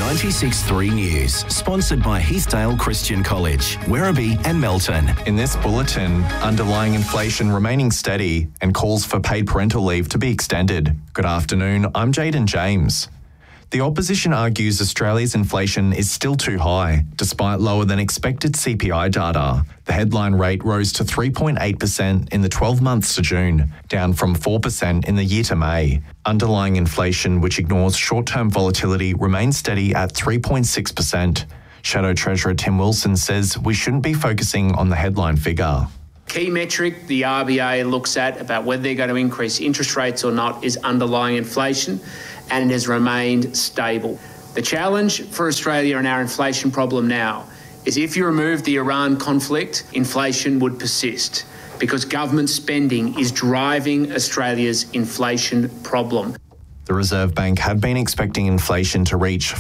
96.3 News, sponsored by Heathdale Christian College, Werribee and Melton. In this bulletin, underlying inflation remaining steady and calls for paid parental leave to be extended. Good afternoon, I'm Jaden James. The opposition argues Australia's inflation is still too high, despite lower than expected CPI data. The headline rate rose to 3.8% in the 12 months to June, down from 4% in the year to May. Underlying inflation, which ignores short-term volatility, remains steady at 3.6%. Shadow Treasurer Tim Wilson says we shouldn't be focusing on the headline figure. Key metric the RBA looks at about whether they're going to increase interest rates or not is underlying inflation, and it has remained stable. The challenge for Australia and our inflation problem now is if you remove the Iran conflict, inflation would persist because government spending is driving Australia's inflation problem. The Reserve Bank had been expecting inflation to reach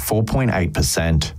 4.8%.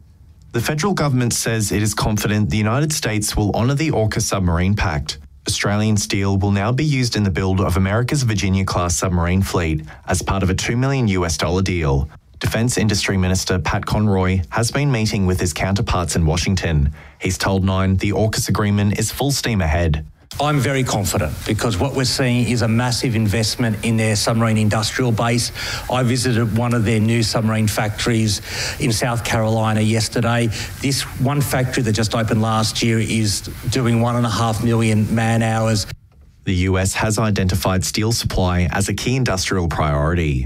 The federal government says it is confident the United States will honour the AUKUS submarine pact. Australian steel will now be used in the build of America's Virginia-class submarine fleet as part of a $2 million deal. Defence Industry Minister Pat Conroy has been meeting with his counterparts in Washington. He's told Nine the AUKUS agreement is full steam ahead. I'm very confident because what we're seeing is a massive investment in their submarine industrial base. I visited one of their new submarine factories in South Carolina yesterday. This one factory that just opened last year is doing 1.5 million man hours. The US has identified steel supply as a key industrial priority.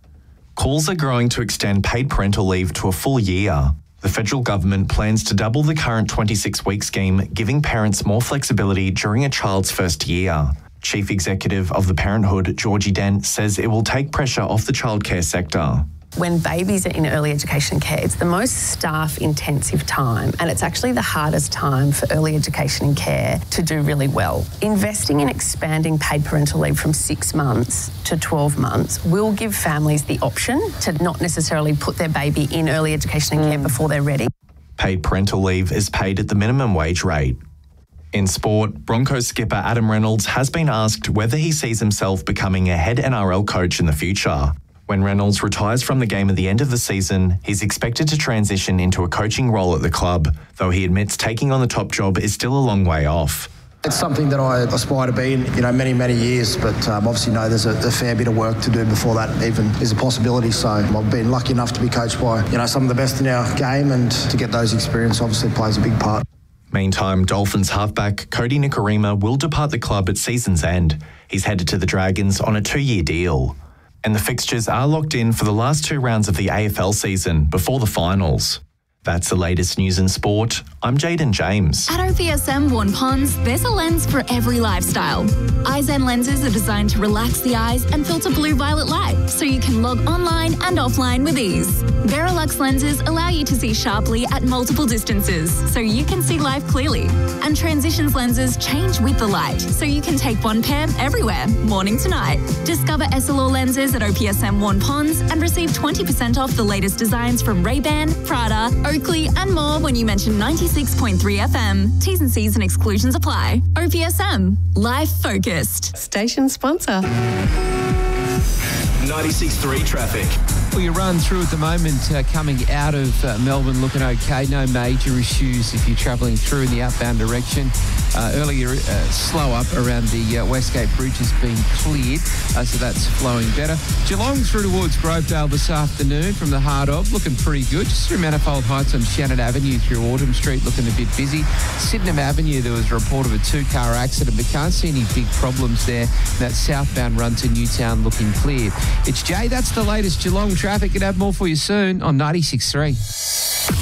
Calls are growing to extend paid parental leave to a full year. The federal government plans to double the current 26-week scheme, giving parents more flexibility during a child's first year. Chief Executive of the Parenthood, Georgie Dent, says it will take pressure off the childcare sector. When babies are in early education and care, it's the most staff-intensive time, and it's actually the hardest time for early education and care to do really well. Investing in expanding paid parental leave from 6 months to 12 months will give families the option to not necessarily put their baby in early education and care before they're ready. Paid parental leave is paid at the minimum wage rate. In sport, Broncos skipper Adam Reynolds has been asked whether he sees himself becoming a head NRL coach in the future. When Reynolds retires from the game at the end of the season, he's expected to transition into a coaching role at the club, though he admits taking on the top job is still a long way off. It's something that I aspire to be in, many, many years, but obviously know there's a fair bit of work to do before that even is a possibility. So I've been lucky enough to be coached by, some of the best in our game, and to get those experience obviously plays a big part. Meantime, Dolphins halfback Cody Nikorima will depart the club at season's end. He's headed to the Dragons on a 2-year deal. And the fixtures are locked in for the last 2 rounds of the AFL season before the finals. That's the latest news in sport. I'm Jaden James. At OPSM Vaughan Ponds, there's a lens for every lifestyle. Eyezen lenses are designed to relax the eyes and filter blue-violet light, so you can log online and offline with ease. Verilux lenses allow you to see sharply at multiple distances, so you can see life clearly. And Transitions lenses change with the light, so you can take one pair everywhere, morning to night. Discover Essilor lenses at OPSM Vaughan Ponds and receive 20% off the latest designs from Ray-Ban, Prada, Oakley and more when you mention 96.3 FM. T's and C's and exclusions apply. OPSM. Life focused. Station sponsor. 96.3 traffic. Well, you run through at the moment coming out of Melbourne looking okay. No major issues if you're travelling through in the outbound direction. Earlier, slow up around the Westgate Bridge has been cleared, so that's flowing better. Geelong through towards Grovedale this afternoon from the heart of, looking pretty good. Just through Manifold Heights on Shannon Avenue through Autumn Street, looking a bit busy. Sydenham Avenue, there was a report of a 2-car accident, but can't see any big problems there. That southbound run to Newtown looking clear. It's Jay, that's the latest Geelong traffic. Could have more for you soon on 96.3.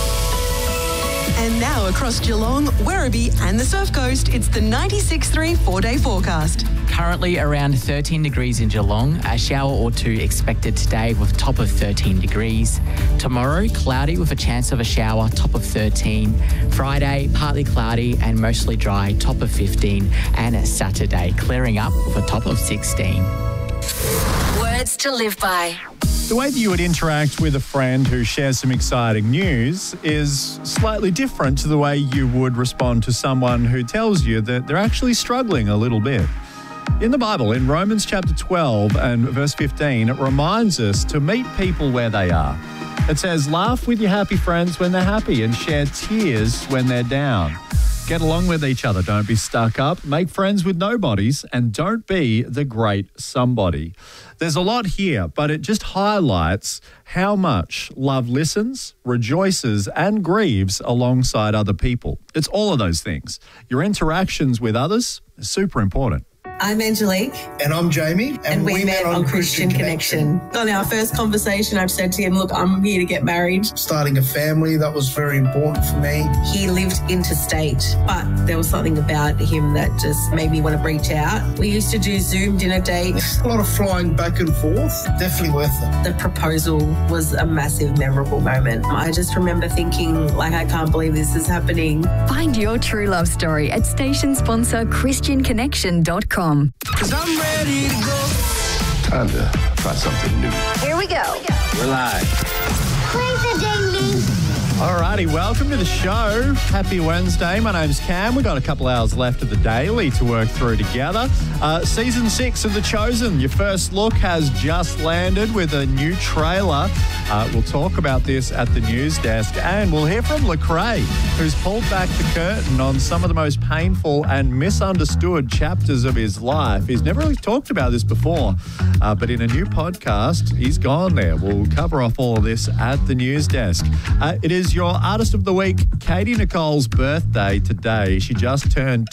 And now across Geelong, Werribee and the Surf Coast, it's the 96.3 4-day forecast. Currently around 13 degrees in Geelong, a shower or 2 expected today with top of 13 degrees. Tomorrow, cloudy with a chance of a shower, top of 13. Friday, partly cloudy and mostly dry, top of 15. And Saturday, clearing up with a top of 16. Words to live by. The way that you would interact with a friend who shares some exciting news is slightly different to the way you would respond to someone who tells you that they're actually struggling a little bit. In the Bible, in Romans chapter 12 and verse 15, it reminds us to meet people where they are. It says, laugh with your happy friends when they're happy and share tears when they're down. Get along with each other. Don't be stuck up. Make friends with nobodies and don't be the great somebody. There's a lot here, but it just highlights how much love listens, rejoices and grieves alongside other people. It's all of those things. Your interactions with others are super important. I'm Angelique. And I'm Jamie. And we met on Christian Connection. On our first conversation, I've said to him, look, I'm here to get married. Starting a family, that was very important for me. He lived interstate, but there was something about him that just made me want to reach out. We used to do Zoom dinner dates. A lot of flying back and forth. Definitely worth it. The proposal was a massive, memorable moment. I just remember thinking, like, I can't believe this is happening. Find your true love story at station sponsor ChristianConnection.com. Cause I'm ready to go. Time to try something new. Here we go. We're live. Play the ding-ding. Alrighty, welcome to the show. Happy Wednesday. My name's Cam. We've got a couple hours left of the daily to work through together. Season 6 of The Chosen. Your first look has just landed with a new trailer. We'll talk about this at the news desk, and we'll hear from Lecrae, who's pulled back the curtain on some of the most painful and misunderstood chapters of his life. He's never really talked about this before, but in a new podcast, he's gone there. We'll cover off all of this at the news desk. It is your Artist of the Week, Katie Nicole's birthday today. She just turned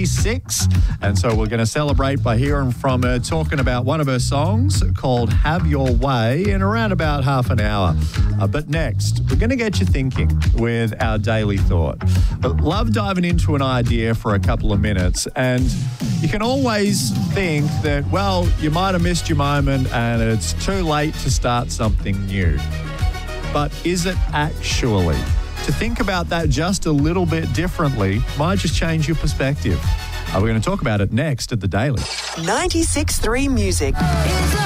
26, and so we're going to celebrate by hearing from her talking about one of her songs called Have Your Way in around about half an hour. But next, we're going to get you thinking with our daily thought. Love diving into an idea for a couple of minutes, and you can always think that, well, you might have missed your moment and it's too late to start something new. But is it actually? To think about that just a little bit differently might just change your perspective. We're going to talk about it next at The Daily. 96.3 Music.